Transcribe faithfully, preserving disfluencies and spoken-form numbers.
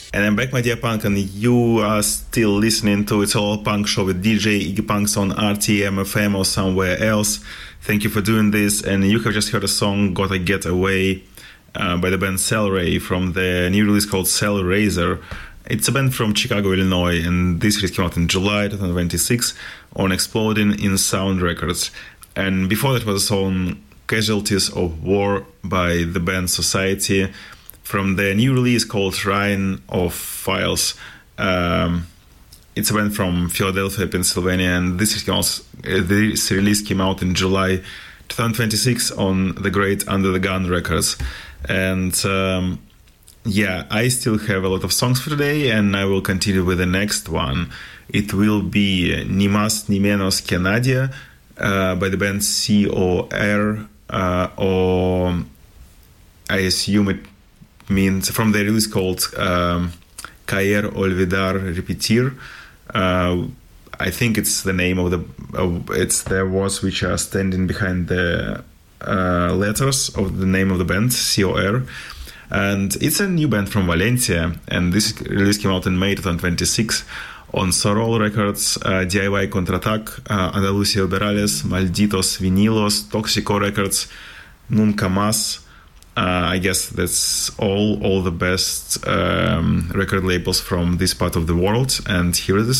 And I'm back, my dear punk, and you are still listening to It's All Punk Show with D J Iggy Punks on R T M F M or somewhere else. Thank you for doing this. And you have just heard a song, Gotta Get Away, uh, by the band Cellray from the new release called Cellraiser. It's a band from Chicago, Illinois, and this release came out in July twenty twenty-six on Exploding in Sound Records. And before that was a song, Casualties of War, by the band Society, from the new release called Shrine of Files. Um, it's a band from Philadelphia, Pennsylvania, and this, also, uh, this release came out in July twenty twenty-six on the great Under the Gun Records. And um, yeah, I still have a lot of songs for today, and I will continue with the next one. It will be Ni Más Ni Menos Que Nadie uh, by the band C O R, uh, or I assume it means from the release called um, Caer, Olvidar, Repetir. Uh, I think it's the name of the, uh, it's the words which are standing behind the uh, letters of the name of the band, C O R. And it's a new band from Valencia, and this release came out in May twenty twenty-six on Sorol Records, uh, D I Y Contratac, uh, Andalucia Liberales, Malditos Vinilos, Toxico Records, Nunca Más. Uh, I guess that's all all the best um, record labels from this part of the world. And here is the